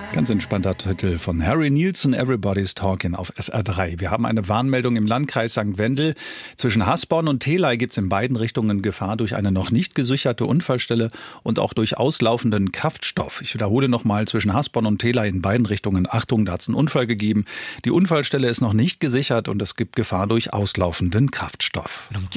Ganz entspannter Titel von Harry Nilsson, Everybody's Talking auf SR3. Wir haben eine Warnmeldung im Landkreis St. Wendel. Zwischen Hasborn und Theley gibt es in beiden Richtungen Gefahr durch eine noch nicht gesicherte Unfallstelle und auch durch auslaufenden Kraftstoff. Ich wiederhole nochmal, zwischen Hasborn und Theley in beiden Richtungen. Achtung, da hat es einen Unfall gegeben. Die Unfallstelle ist noch nicht gesichert und es gibt Gefahr durch auslaufenden Kraftstoff.